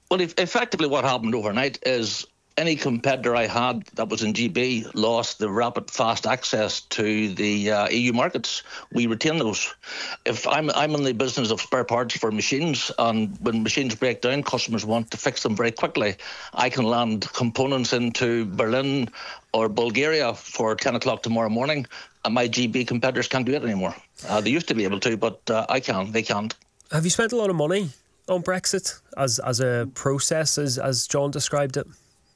Well, effectively what happened overnight is any competitor I had that was in GB lost the rapid, fast access to the EU markets. We retain those. If I'm in the business of spare parts for machines, and when machines break down, customers want to fix them very quickly. I can land components into Berlin or Bulgaria for 10 o'clock tomorrow morning, and my GB competitors can't do it anymore. They used to be able to, but I can. They can't. Have you spent a lot of money on Brexit as a process, as John described it?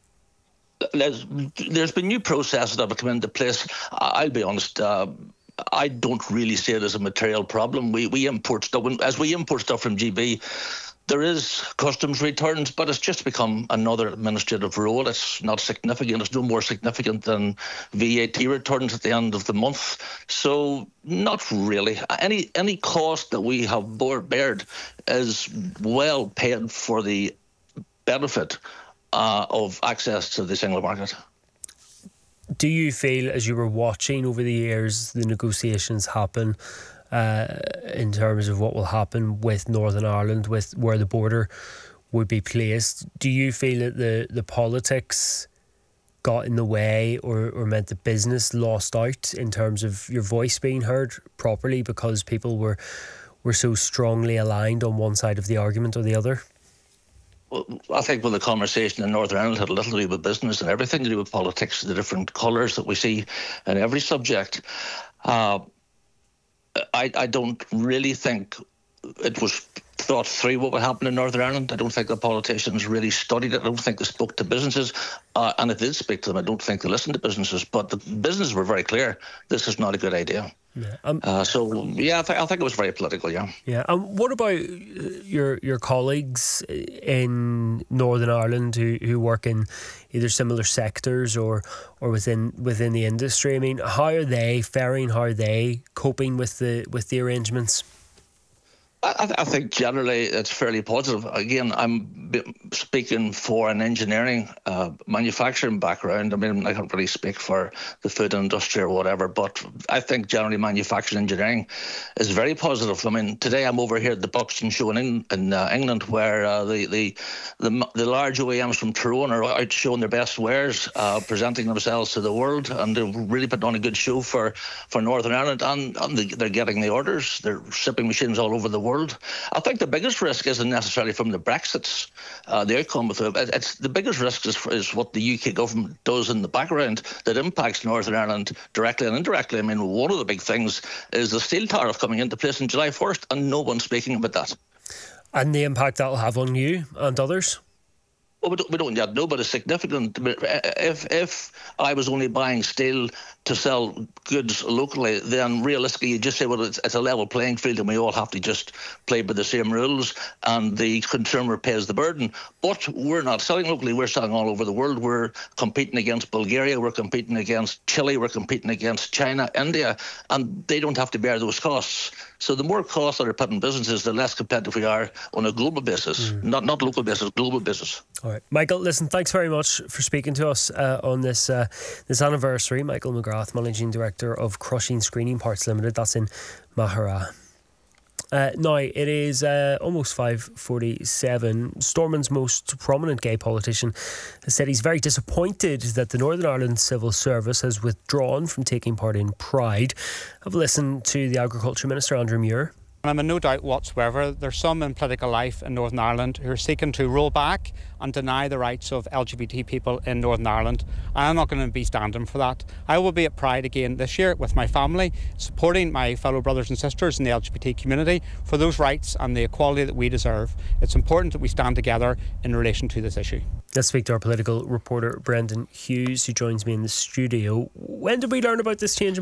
There's been new processes that have come into place. I'll be honest, I don't really see it as a material problem. We import stuff. As we import stuff from GB, there is customs returns, but it's just become another administrative role. It's not significant. It's no more significant than VAT returns at the end of the month. So not really. Any cost that we have bared is well paid for the benefit of access to the single market. Do you feel, as you were watching over the years the negotiations happen, in terms of what will happen with Northern Ireland, with where the border would be placed, do you feel that the politics got in the way or meant the business lost out in terms of your voice being heard properly because people were so strongly aligned on one side of the argument or the other? Well, I think the conversation in Northern Ireland had a little to do with business and everything to do with politics, the different colours that we see in every subject. I don't really think it was thought through what would happen in Northern Ireland. I don't think the politicians really studied it. I don't think they spoke to businesses. And if they did speak to them, I don't think they listened to businesses. But the businesses were very clear. This is not a good idea. Yeah. I think it was very political, yeah. Yeah. What about your colleagues in Northern Ireland who work in either similar sectors or within the industry? I mean, how are they faring? How are they coping with the arrangements? I think generally it's fairly positive. Again, I'm speaking for an engineering, manufacturing background. I mean, I can't really speak for the food industry or whatever, but I think generally manufacturing engineering is very positive. I mean, today I'm over here at the Buxton show in England, where the large OEMs from Tyrone are out showing their best wares, presenting themselves to the world, and they're really putting on a good show for Northern Ireland, and they're getting the orders. They're shipping machines all over the world. I think the biggest risk isn't necessarily from the Brexits, the outcome of it. It's the biggest risk is what the UK government does in the background that impacts Northern Ireland directly and indirectly. I mean, one of the big things is the steel tariff coming into place on July 1st, and no one's speaking about that. And the impact that will have on you and others? Well, we don't yet know, but it's significant. If I was only buying steel to sell goods locally, then realistically you just say, well, it's a level playing field and we all have to just play by the same rules and the consumer pays the burden. But we're not selling locally, we're selling all over the world. We're competing against Bulgaria, we're competing against Chile, we're competing against China, India, and they don't have to bear those costs. So the more costs that are put in businesses, the less competitive we are on a global basis, not local basis, global basis. All right, Michael, listen, thanks very much for speaking to us on this anniversary. Michael McGrath, Managing Director of Crushing Screening Parts Limited, that's in Maghera. Now, it is almost 5:47. Stormont's most prominent gay politician has said he's very disappointed that the Northern Ireland Civil Service has withdrawn from taking part in Pride. Have listened to the Agriculture Minister, Andrew Muir. I'm in no doubt whatsoever there's some in political life in Northern Ireland who are seeking to roll back and deny the rights of LGBT people in Northern Ireland, and I'm not going to be standing for that. I will be at Pride again this year with my family, supporting my fellow brothers and sisters in the LGBT community for those rights and the equality that we deserve. It's important that we stand together in relation to this issue. Let's speak to our political reporter Brendan Hughes, who joins me in the studio. When did we learn about this change in